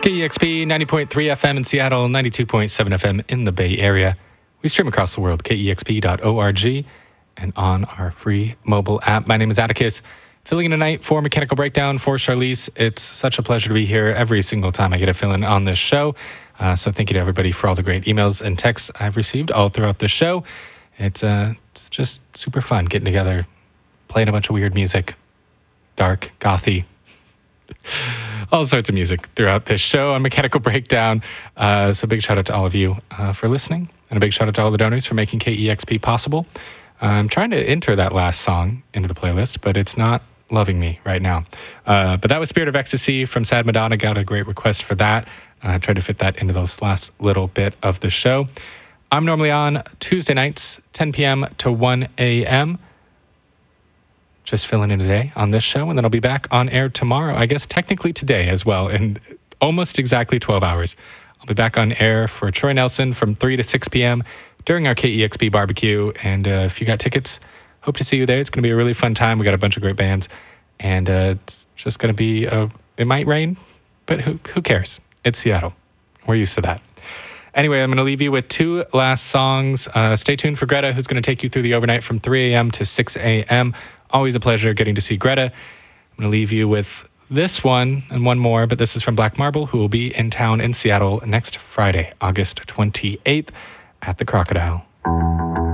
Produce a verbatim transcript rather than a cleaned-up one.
K E X P ninety point three F M in Seattle, ninety-two point seven F M in the Bay Area. We stream across the world, K E X P dot org, and on our free mobile app. My name is Atticus, filling in tonight for Mechanical Breakdown for Charlize. It's such a pleasure to be here every single time I get a fill in on this show. Uh, so thank you to everybody for all the great emails and texts I've received all throughout the show. It's, uh, it's just super fun getting together, playing a bunch of weird music, dark, gothy, all sorts of music throughout this show on Mechanical Breakdown. Uh, so big shout out to all of you uh, for listening, and a big shout out to all the donors for making K E X P possible. I'm trying to enter that last song into the playlist, but it's not loving me right now. Uh, but that was Spirit of Ecstasy from Sad Madonna. Got a great request for that. I uh, tried to fit that into this last little bit of the show. I'm normally on Tuesday nights, ten p.m. to one a.m., just filling in today on this show, and then I'll be back on air tomorrow, I guess technically today as well, in almost exactly twelve hours. I'll be back on air for Troy Nelson from three to six p.m. during our K E X P barbecue, and uh, if you got tickets, hope to see you there. It's going to be a really fun time. We got a bunch of great bands, and uh, it's just going to be, uh, it might rain, but who, who cares? It's Seattle. We're used to that. Anyway, I'm going to leave you with two last songs. Uh, stay tuned for Greta, who's going to take you through the overnight from three a.m. to six a.m. Always a pleasure getting to see Greta. I'm going to leave you with this one and one more, but this is from Black Marble, who will be in town in Seattle next Friday, August twenty-eighth at the Crocodile.